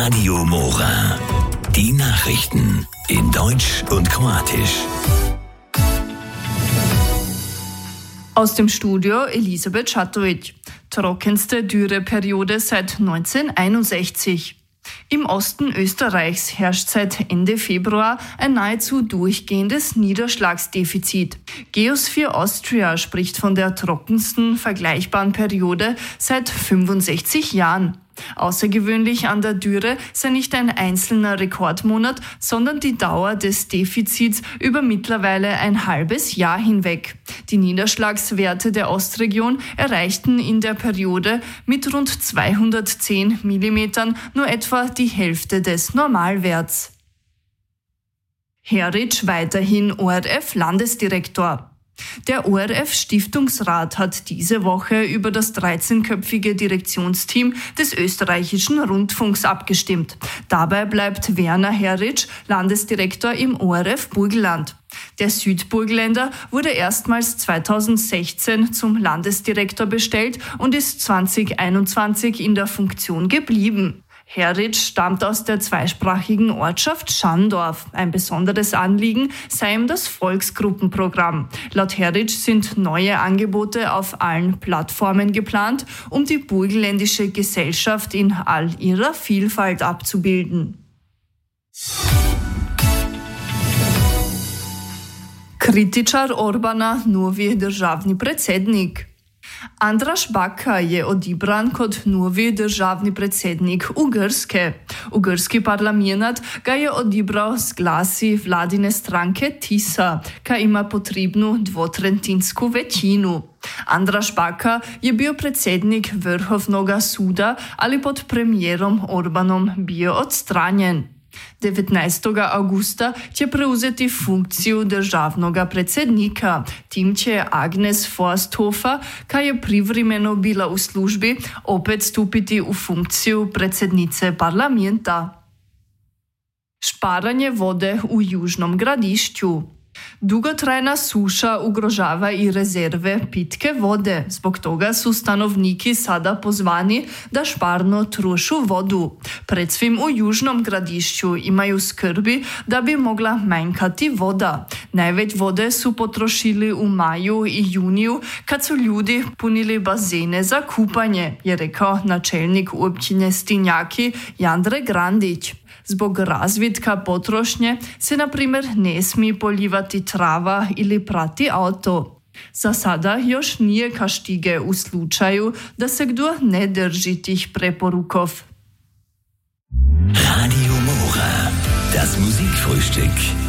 Radio Mora. Die Nachrichten in Deutsch und Kroatisch. Aus dem Studio Elisabeth Schatovic. Trockenste Dürreperiode seit 1961. Im Osten Österreichs herrscht seit Ende Februar ein nahezu durchgehendes Niederschlagsdefizit. Geosphere Austria spricht von der trockensten vergleichbaren Periode seit 65 Jahren. Außergewöhnlich an der Dürre sei nicht ein einzelner Rekordmonat, sondern die Dauer des Defizits über mittlerweile ein halbes Jahr hinweg. Die Niederschlagswerte der Ostregion erreichten in der Periode mit rund 210 mm nur etwa die Hälfte des Normalwerts. Heric weiterhin ORF-Landesdirektor. Der ORF-Stiftungsrat hat diese Woche über das 13-köpfige Direktionsteam des österreichischen Rundfunks abgestimmt. Dabei bleibt Werner Heric Landesdirektor im ORF Burgenland. Der Südburgenländer wurde erstmals 2016 zum Landesdirektor bestellt und ist 2021 in der Funktion geblieben. Heric stammt aus der zweisprachigen Ortschaft Schandorf. Ein besonderes Anliegen sei ihm das Volksgruppenprogramm. Laut Heric sind neue Angebote auf allen Plattformen geplant, um die burgenländische Gesellschaft in all ihrer Vielfalt abzubilden. Kritičar Orbana novi državni predsednik. Andraž Baka je odibran kot novi državni predsednik Ugrske. Ugrski parlament ga je odibral z glasi vladine stranke TISA, ki ima potrebnu dvotretjinsko večino. Andraž Baka je bil predsednik Vrhovnoga suda ali pod premijerom Orbanom bil odstranjen. 19. augusta će preuzeti funkciju državnoga predsednika, tim će Agnes Forsthofer, ki je privremeno bila v službi, opet stupiti v funkciju predsednice parlamenta. Šparanje vode v Južnom Gradišću. Dugotrajna suša ugrožava i rezerve pitke vode. Zbog toga su stanovniki sada pozvani da šparno trošu vodu. Predvsem u Južnom Gradišću imaju skrbi da bi mogla manjkati voda. Največ vode su potrošili u maju i juniju kad su ljudi punili bazene za kupanje, je rekao načelnik općine Stinjaki Jandre Grandić. Zbog razvitka potrošnje se, na primjer, ne smije poljivati trava ili prati auto. Za sada još nije kaštige u slučaju da se kdo ne drži tih preporukov. Radio Mora, das Musikfrühstück.